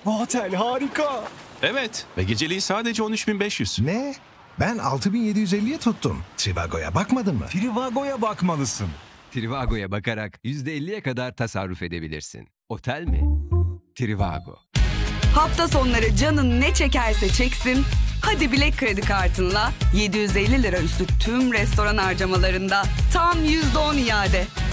Bu otel harika. Evet ve geceliği sadece 13.500. Ne? Ben 6.750'ye tuttum. Trivago'ya bakmadın mı? Trivago'ya bakmalısın. Trivago'ya bakarak %50'ye kadar tasarruf edebilirsin. Otel mi? Trivago. Hafta sonları canın ne çekerse çeksin, hadi Bilek kredi kartınla 750 lira üstü tüm restoran harcamalarında tam %10 iade.